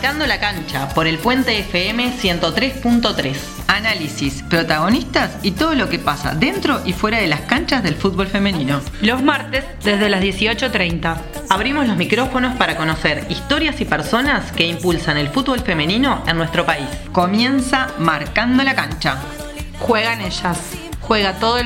Marcando la cancha por el Puente FM 103.3. Análisis, protagonistas y todo lo que pasa dentro y fuera de las canchas del fútbol femenino. Los martes desde las 18:30. Abrimos los micrófonos para conocer historias y personas que impulsan el fútbol femenino en nuestro país. Comienza Marcando la cancha. Juegan ellas. Juega todo el